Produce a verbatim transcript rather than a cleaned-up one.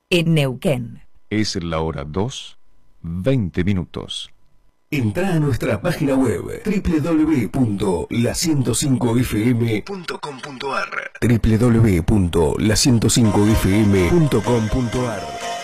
en Neuquén. Es la hora dos, veinte minutos. Entrá a nuestra página web doble u doble u doble u punto la ciento cinco f m punto com punto a r doble u doble u doble u punto la ciento cinco f m punto com punto a r